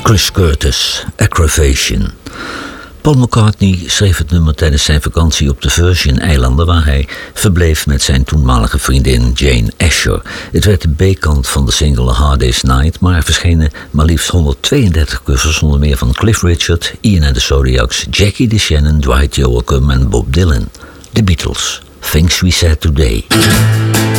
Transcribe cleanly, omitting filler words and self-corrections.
Chris Curtis, Aggravation. Paul McCartney schreef het nummer tijdens zijn vakantie op de Virgin-eilanden, waar hij verbleef met zijn toenmalige vriendin Jane Asher. Het werd de B-kant van de single A Hard Day's Night, maar er verschenen maar liefst 132 covers, onder meer van Cliff Richard, Ian and the Zodiacs, Jackie DeShannon, Dwight Yoakam en Bob Dylan. The Beatles, Things We Said Today.